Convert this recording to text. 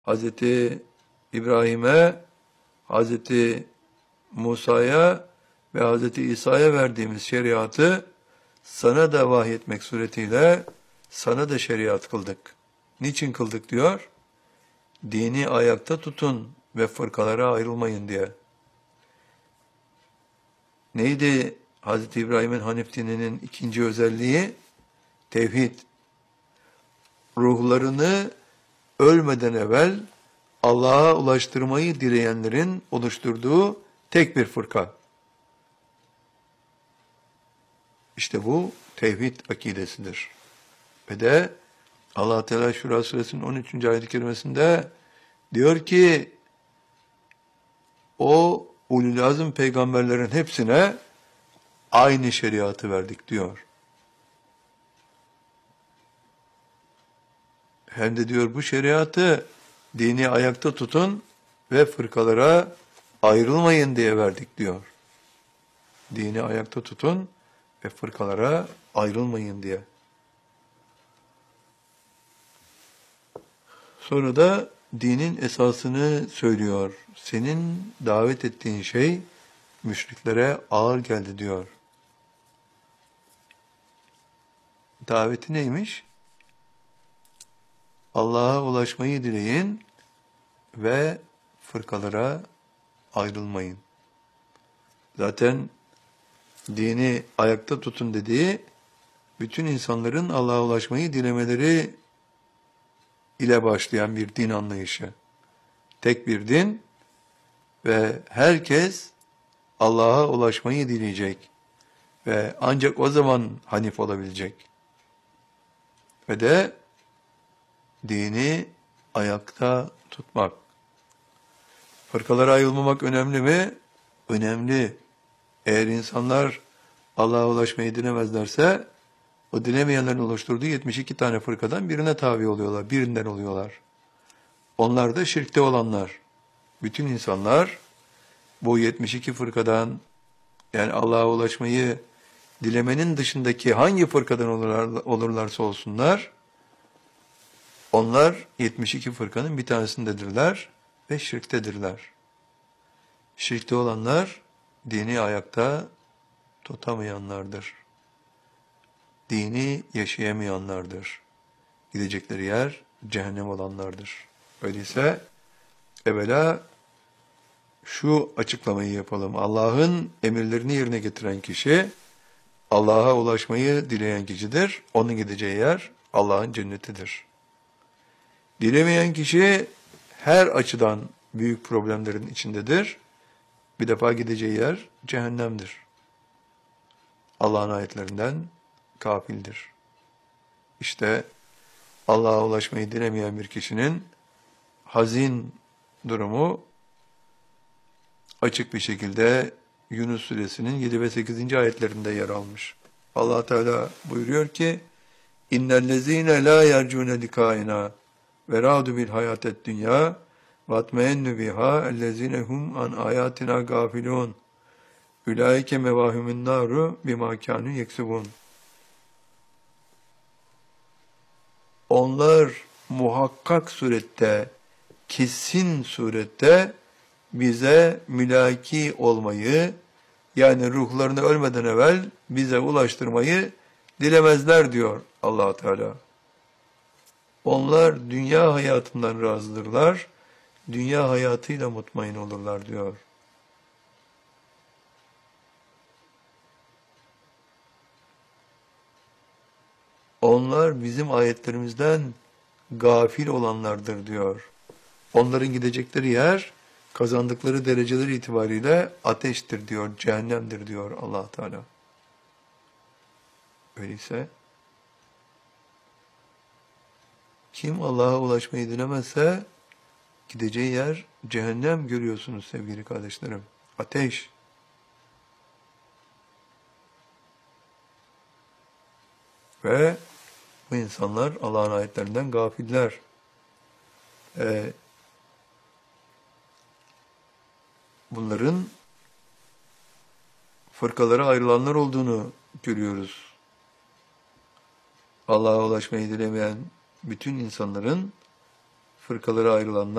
Hazreti İbrahim'e, Hazreti Musa'ya ve Hazreti İsa'ya verdiğimiz şeriatı sana da vahyetmek suretiyle sana da şeriat kıldık. Niçin kıldık diyor? Dini ayakta tutun ve fırkalara ayrılmayın diye. Neydi Hazreti İbrahim'in Hanif dininin ikinci özelliği? Tevhid. Ruhlarını ölmeden evvel Allah'a ulaştırmayı dileyenlerin oluşturduğu tek bir fırka. İşte bu tevhid akidesidir. Ve de Allah Teala Şura Suresinin 13. ayet-i kerimesinde diyor ki o ulul azm peygamberlerin hepsine aynı şeriatı verdik diyor. Hem de diyor bu şeriatı dini ayakta tutun ve fırkalara ayrılmayın diye verdik diyor. Dini ayakta tutun ve fırkalara ayrılmayın diye. Sonra da dinin esasını söylüyor. Senin davet ettiğin şey müşriklere ağır geldi diyor. Daveti neymiş? Allah'a ulaşmayı dileyin ve fırkalara ayrılmayın. Zaten dini ayakta tutun dediği bütün insanların Allah'a ulaşmayı dilemeleri ile başlayan bir din anlayışı. Tek bir din ve herkes Allah'a ulaşmayı dileyecek ve ancak o zaman hanif olabilecek. Ve de dini ayakta tutmak. Fırkalara ayrılmamak önemli mi? Önemli. Eğer insanlar Allah'a ulaşmayı dilemezlerse o dilemeyenlerin oluşturduğu 72 tane fırkadan birine tabi oluyorlar, birinden oluyorlar. Onlar da şirkte olanlar. Bütün insanlar bu 72 fırkadan, yani Allah'a ulaşmayı dilemenin dışındaki hangi fırkadan olurlarsa olsunlar, onlar 72 fırkanın bir tanesindedirler ve şirktedirler. Şirkte olanlar dini ayakta tutamayanlardır. Dini yaşayamayanlardır. Gidecekleri yer cehennem olanlardır. Öyleyse evvela şu açıklamayı yapalım. Allah'ın emirlerini yerine getiren kişi, Allah'a ulaşmayı dileyen kişidir. Onun gideceği yer Allah'ın cennetidir. Dilemeyen kişi her açıdan büyük problemlerin içindedir. Bir defa gideceği yer cehennemdir. Allah'ın ayetlerinden gafildir. İşte Allah'a ulaşmayı dilemeyen bir kişinin hazin durumu açık bir şekilde Yunus suresinin 7 ve 8. ayetlerinde yer almış. Allah Teala buyuruyor ki: İnnellezîne lâ yercûne likâinâ ve râdu bil hayâted dünyâ ve atmeennu bihâ ellezîne hum an âyâtinâ gâfilûn. Ulaike mevahumun naru bima kanu yeksubun. Onlar muhakkak surette, kesin surette bize mülaki olmayı, yani ruhlarını ölmeden evvel bize ulaştırmayı dilemezler diyor Allah Teala. Onlar dünya hayatından razıdırlar, dünya hayatıyla mutmain olurlar diyor. Onlar bizim ayetlerimizden gafil olanlardır diyor. Onların gidecekleri yer, kazandıkları dereceler itibariyle ateştir diyor, cehennemdir diyor Allah Teala. Öyleyse kim Allah'a ulaşmayı dilemezse gideceği yer cehennem, görüyorsunuz sevgili kardeşlerim. Ateş. Ve bu insanlar Allah'ın ayetlerinden gafiller. Bunların fırkalara ayrılanlar olduğunu görüyoruz. Allah'a ulaşmayı dilemeyen bütün insanların fırkalara ayrılanlar